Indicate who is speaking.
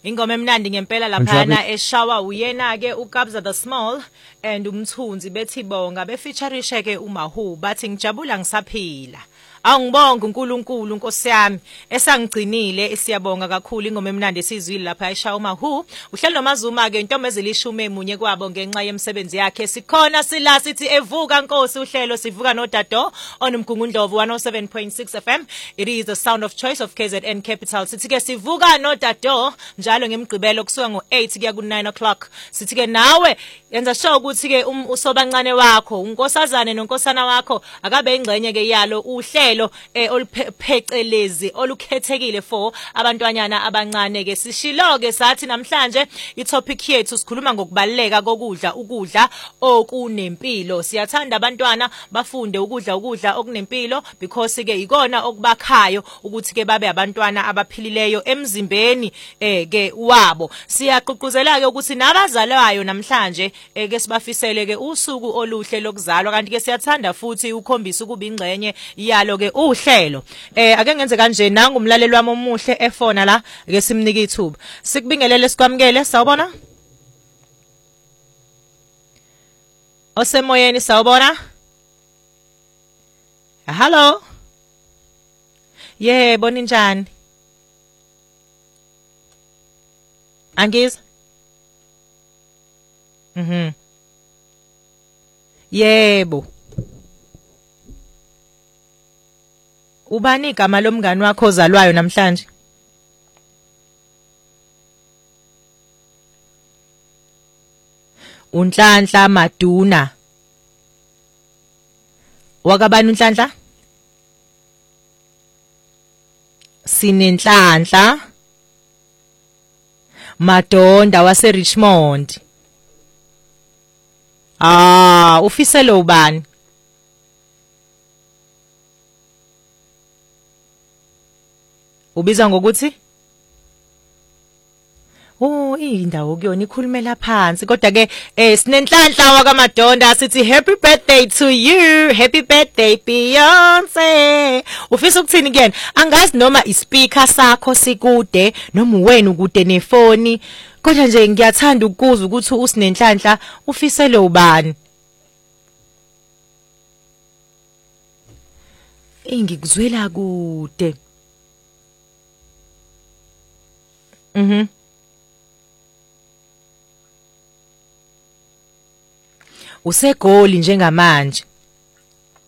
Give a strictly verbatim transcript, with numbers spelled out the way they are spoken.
Speaker 1: Ingoma emnandi ngempela laphana eshawa uyena ke uKabza the Small and umthunzi bethi bonga befeaturishe ke uMahu bathi ngijabula ngisaphila. Awungibonga uNkulunkulu Nkosi yami esangigcinile siyabonga kakhulu ingoma emnandi esizwile lapha eShaw Mahu uhlelo noMazuma ke intombi ezilishumi emunye kwabo ngenxa yemsebenzi yakhe sikhona sila sithi evuka Nkosi uhlelo sivuka noDado on uMgungundlovu one oh seven point six F M. It is the sound of choice of K Z N Capital. Sithi ke sivuka noDado njalo ngemgqibelo kusuka ngo eight kuya ku nine o'clock. Sithi ke nawe yenza sure ukuthi ke usobancane wakho unkosazane nonkosana wakho akabe ingcenye ke yalo uhlelo eh oluphecelezi olukhethekile for abantwanyana abancane ke sishilo ke sathi namhlanje itopic yethu sikhuluma ngokubaleka kokudla ukudla okunempilo. Siyathanda abantwana bafunde ukudla ukudla okunempilo because ke ikona okubakhayo ukuthi ke babe abantwana abaphilileyo emzimbeni eh ke wabo. Siyaqhuquzela ke ukuthi nabazalwayo namhlanje eh ke sibafisele ke usuku oluhle lokuzalwa kanti ke siyathanda futhi ukukhombisa ukuba ingcenye yalo ke uhlelo eh ake ngenze kanje nanga umlaleli wami omuhle efona la ake simnike ithuba sikubingelele sikwamukele sawubona osemoyeni sawubona hello yebo ninjani Angiz mhm yebo Ubani igama lomngani wakho ozalwayo namhlanje? Unhlanhla Maduna. Wakabani unhlanhla? Sinenhlanhla Madonda wase Richmond. Ah, ufiselo ubani? Ubiza ngokuthi Oh indawo kuyona ikhulumela phansi kodwa ke eh sinenhlanhla wakaMadonda sithi happy birthday to you happy birthday Beyonce ufisa ukuthini kuyena angazi noma ispeaker sakho sikude noma uwena ukude nefoni kodwa nje ngiyathanda ukuzwa ukuthi usinenhlanhla ufisele ubani Ingikuzwela kude Mhm. Usegoli njengamanje.